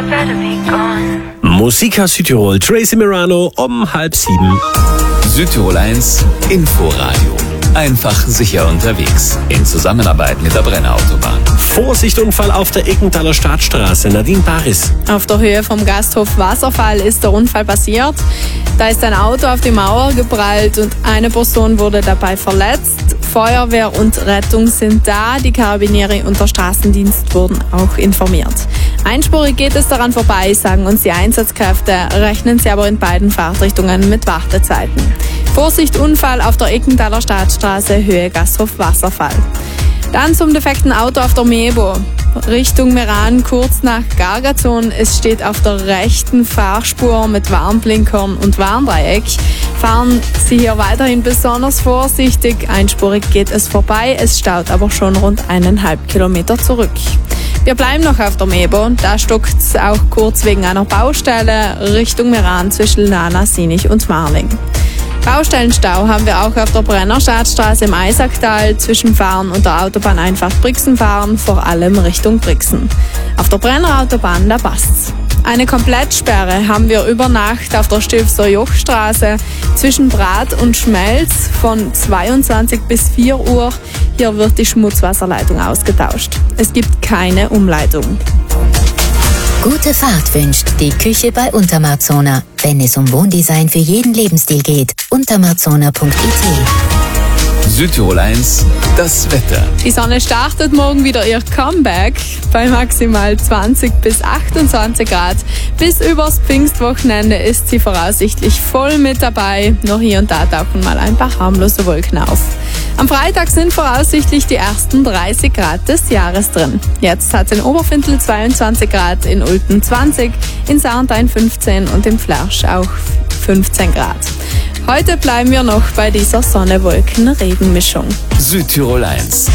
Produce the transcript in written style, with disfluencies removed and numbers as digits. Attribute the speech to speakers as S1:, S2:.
S1: Musik aus Südtirol, Tracy Mirano um 6:30.
S2: Südtirol 1 Inforadio. Einfach sicher unterwegs. In Zusammenarbeit mit der Brenner Autobahn.
S1: Vorsicht, Unfall auf der Eckenthaler Stadtstraße. Nadine Baris.
S3: Auf der Höhe vom Gasthof Wasserfall ist der Unfall passiert. Da ist ein Auto auf die Mauer geprallt und eine Person wurde dabei verletzt. Feuerwehr und Rettung sind da. Die Karabinieri und der Straßendienst wurden auch informiert. Einspurig geht es daran vorbei, sagen uns die Einsatzkräfte, rechnen sie aber in beiden Fahrtrichtungen mit Wartezeiten. Vorsicht, Unfall auf der Eckenthaler Stadtstraße, Höhe Gasthof Wasserfall. Dann zum defekten Auto auf der Mebo. Richtung Meran, kurz nach Gargazon. Es steht auf der rechten Fahrspur mit Warnblinkern und Warndreieck. Fahren Sie hier weiterhin besonders vorsichtig. Einspurig geht es vorbei, es staut aber schon rund 1,5 Kilometer zurück. Wir bleiben noch auf der Mebo. Da stockt es auch kurz wegen einer Baustelle Richtung Meran zwischen Lana, Sinich und Marling. Baustellenstau haben wir auch auf der Brenner Stadtstraße im Eisacktal zwischen Fahren und der Autobahneinfahrt Brixen fahren, vor allem Richtung Brixen. Auf der Brenner Autobahn, da passt's. Eine Komplettsperre haben wir über Nacht auf der Stilfser Jochstraße zwischen Brat und Schmelz von 22 bis 4 Uhr. Hier wird die Schmutzwasserleitung ausgetauscht. Es gibt keine Umleitung.
S4: Gute Fahrt wünscht die Küche bei Untermarzona. Wenn es um Wohndesign für jeden Lebensstil geht, untermarzona.it.
S2: Südtirol 1, das Wetter.
S3: Die Sonne startet morgen wieder ihr Comeback bei maximal 20 bis 28 Grad. Bis übers Pfingstwochenende ist sie voraussichtlich voll mit dabei. Nur hier und da tauchen mal ein paar harmlose Wolken auf. Am Freitag sind voraussichtlich die ersten 30 Grad des Jahres drin. Jetzt hat es in Oberfintel 22 Grad, in Ulten 20, in Sarntein 15 und im Flersch auch 15 Grad. Heute bleiben wir noch bei dieser Sonne-Wolken-Regenmischung.
S2: Südtirol 1.